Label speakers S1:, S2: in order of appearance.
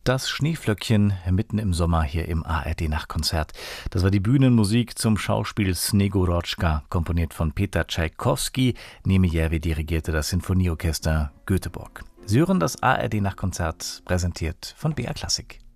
S1: Das Schneeflöckchen mitten im Sommer hier im ARD-Nachtkonzert. Das war die Bühnenmusik zum Schauspiel Snegurotschka, komponiert von Peter Tschaikowski. Niemijärvi dirigierte das Sinfonieorchester Göteborg. Sie hören das ARD-Nachtkonzert, präsentiert von BR Klassik.